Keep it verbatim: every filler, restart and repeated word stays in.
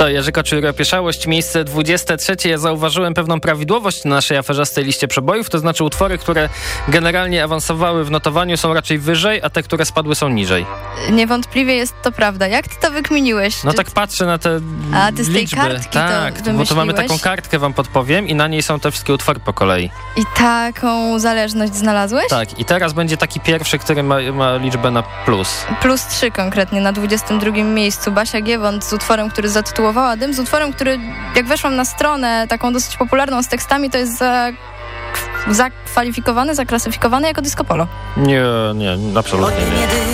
To Jerzy Koczur, Opieszałość, miejsce dwudzieste trzecie. Ja zauważyłem pewną prawidłowość na naszej aferzastej liście przebojów, to znaczy utwory, które generalnie awansowały w notowaniu, są raczej wyżej, a te, które spadły, są niżej. Niewątpliwie jest to prawda. Jak ty to wykminiłeś? No Czy... tak patrzę na te A, ty z tej liczby. kartki tak, to bo to mamy taką kartkę, wam podpowiem, i na niej są te wszystkie utwory po kolei. I taką zależność znalazłeś? Tak, i teraz będzie taki pierwszy, który ma, ma liczbę na plus. Plus trzy konkretnie, na dwudziestym drugim miejscu. Basia Giewont z utworem, który zatytułowała Dym, z utworem, który, jak weszłam na stronę taką dosyć popularną z tekstami, to jest za... zakwalifikowany, zaklasyfikowany jako disco polo. Nie, nie, absolutnie nie.